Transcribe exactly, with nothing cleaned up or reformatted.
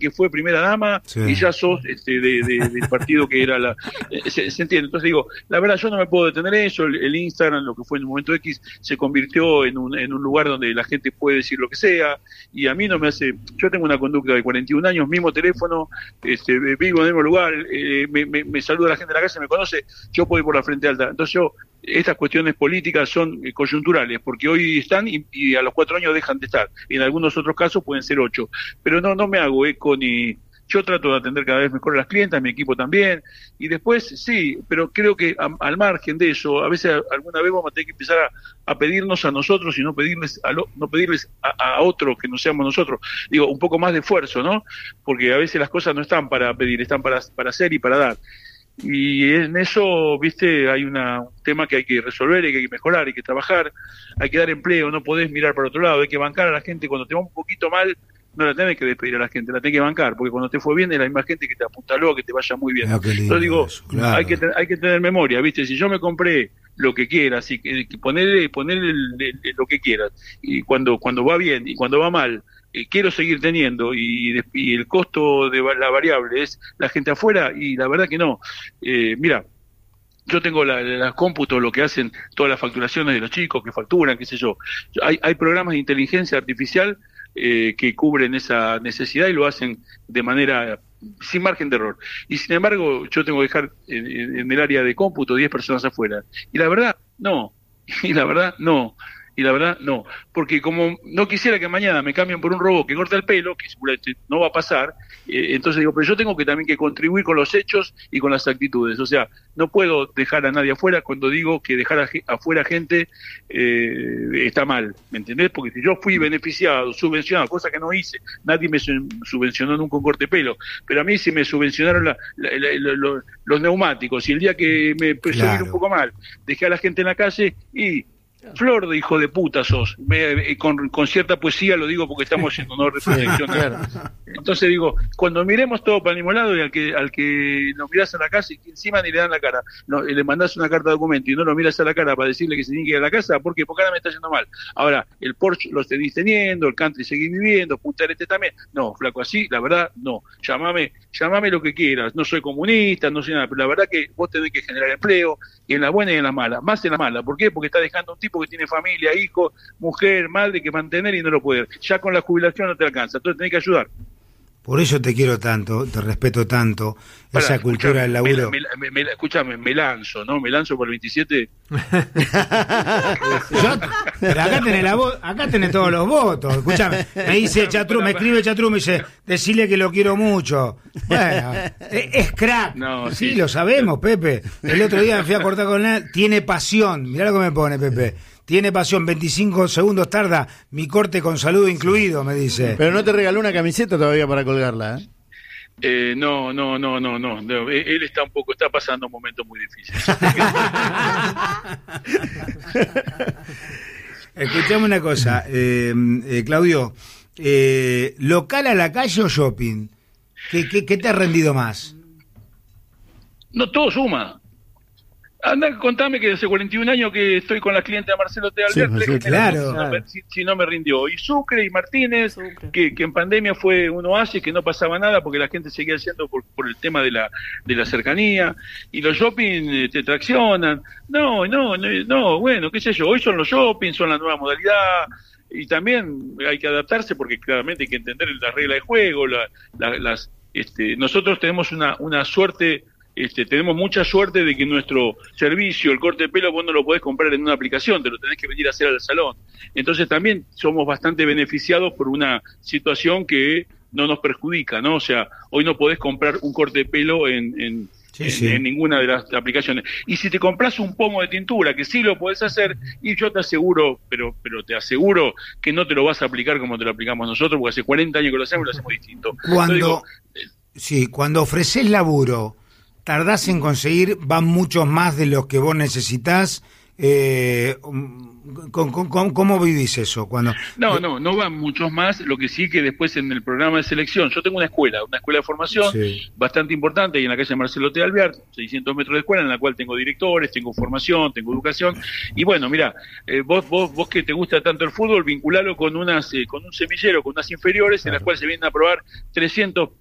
que fue primera dama, sí. y ya sos este, de, de, del partido que era la... Eh, se, se entiende, entonces digo, la verdad yo no me puedo detener eso, el, el Instagram, lo que fue en un momento X, se convirtió en un, en un lugar donde la gente puede decir lo que sea, y a mí no me hace... Yo tengo una conducta de cuarenta y un años, mismo teléfono, este, vivo en el mismo lugar, eh, me, me, me saluda la gente de la calle, me conoce, yo puedo ir por la frente alta. Entonces yo, estas cuestiones políticas son eh, coyunturales, porque hoy están y, y a los cuatro años dejan de estar. En algunos otros casos pueden ser ocho. Pero no, no me hago eco ni... Yo trato de atender cada vez mejor a las clientas, mi equipo también, y después sí, pero creo que a, al margen de eso, a veces alguna vez vamos a tener que empezar a, a pedirnos a nosotros y no pedirles a lo, no pedirles a, a otros que no seamos nosotros. Digo, un poco más de esfuerzo, ¿no? Porque a veces las cosas no están para pedir, están para, para hacer y para dar. Y en eso, viste, hay una, un tema que hay que resolver, hay que mejorar, hay que trabajar, hay que dar empleo, no podés mirar para otro lado, hay que bancar a la gente. Cuando te va un poquito mal, no la tenés que despedir a la gente, la tenés que bancar, porque cuando te fue bien es la misma gente que te apuntaló a que te vaya muy bien. Ah, Entonces digo, eso, claro. hay que hay que tener memoria, viste, si yo me compré lo que quieras y que ponerle ponerle lo que quieras, y cuando cuando va bien y cuando va mal, eh, quiero seguir teniendo, y, y el costo de la variable es la gente afuera, y la verdad que no. Eh, mira, yo tengo la, la cómputo, lo que hacen todas las facturaciones de los chicos que facturan, qué sé yo. Hay, hay programas de inteligencia artificial eh, que cubren esa necesidad y lo hacen de manera sin margen de error. Y sin embargo, yo tengo que dejar en, en el área de cómputo diez personas afuera. Y la verdad, no. Y la verdad, no. Y la verdad, no. Porque como no quisiera que mañana me cambien por un robot que corta el pelo, que seguramente no va a pasar, eh, entonces digo, pero yo tengo que también que contribuir con los hechos y con las actitudes. O sea, no puedo dejar a nadie afuera cuando digo que dejar a, afuera gente eh, está mal, ¿me entendés? Porque si yo fui beneficiado, subvencionado, cosa que no hice, nadie me subvencionó nunca un corte de pelo, pero a mí sí me subvencionaron la, la, la, la, los, los neumáticos, y el día que me empezó claro. a ir un poco mal, dejé a la gente en la calle y... Flor de hijo de puta sos, me, con, con cierta poesía lo digo porque estamos en honor de protección. Entonces digo, cuando miremos todo para el mismo lado y al que al que nos mirás a la casa y que encima ni le dan la cara, no, le mandás una carta de documento y no lo miras a la cara para decirle que se tiene que ir a la casa, ¿por qué? Porque ahora me está yendo mal. Ahora, el Porsche lo seguís teniendo, el country seguís viviendo, Punta del Este también. No, flaco, así, la verdad, no. Llámame, llámame lo que quieras, no soy comunista, no soy nada, pero la verdad que vos tenés que generar empleo, y en la buena y en la mala, más en la mala. ¿Por qué? Porque está dejando un tipo que tiene familia, hijos, mujer, madre que mantener y no lo puede. Ya con la jubilación no te alcanza, entonces tenés que ayudar. Por eso te quiero tanto, te respeto tanto, Para, esa cultura del laburo. Me, me, me, escúchame, me lanzo, ¿no? Me lanzo por el veintisiete. Yo, pero acá tenés, la vo- acá tenés todos los votos. Escúchame, me dice Chatrum, me escribe Chatrum, me dice, decile que lo quiero mucho. Bueno, es, es crack. No, sí, sí, lo sabemos, Pepe. El otro día me fui a cortar con él, tiene pasión. Mirá lo que me pone, Pepe. Tiene pasión, veinticinco segundos tarda, mi corte con saludo incluido, me dice. Pero no te regaló una camiseta todavía para colgarla, ¿eh? Eh, no, no, no, no, no, no. Él está un poco, está pasando un momento muy difícil. Escuchame una cosa, eh, eh, Claudio, eh, ¿local a la calle o shopping? ¿Qué, qué, qué te ha rendido más? No, todo suma. Anda, contame que hace cuarenta y un años que estoy con la cliente de Marcelo T. Alvear, sí, sí, claro. Si no, me, si, si no me rindió. Y Sucre y Martínez, que, que en pandemia fue un oasis, que no pasaba nada porque la gente seguía haciendo por, por el tema de la de la cercanía. Y los shopping eh, te traccionan. No, no, no, no, bueno, qué sé yo. Hoy son los shopping, son la nueva modalidad. Y también hay que adaptarse porque claramente hay que entender las reglas de juego. La, la, las, este, nosotros tenemos una, una suerte... Este, tenemos mucha suerte de que nuestro servicio, el corte de pelo, vos no lo podés comprar en una aplicación, te lo tenés que venir a hacer al salón. Entonces también somos bastante beneficiados por una situación que no nos perjudica, ¿no? O sea, hoy no podés comprar un corte de pelo en, en, sí, en, sí. en ninguna de las aplicaciones. Y si te compras un pomo de tintura, que sí lo podés hacer, y yo te aseguro, pero pero te aseguro que no te lo vas a aplicar como te lo aplicamos nosotros, porque hace cuarenta años que lo hacemos y lo hacemos distinto. Cuando, digo, sí, cuando ofreces laburo, tardás en conseguir, van muchos más de los que vos necesitás, Eh, ¿Cómo, cómo, ¿Cómo vivís eso? Cuando No, no, no van muchos más, lo que sí que después en el programa de selección, yo tengo una escuela, una escuela de formación sí. bastante importante, y en la calle Marcelo T. Alvear, seiscientos metros de escuela, en la cual tengo directores, tengo formación, tengo educación, y bueno, mira, eh, vos, vos, vos que te gusta tanto el fútbol, vinculalo con unas, eh, con un semillero, con unas inferiores, claro. en las cuales se vienen a probar trescientos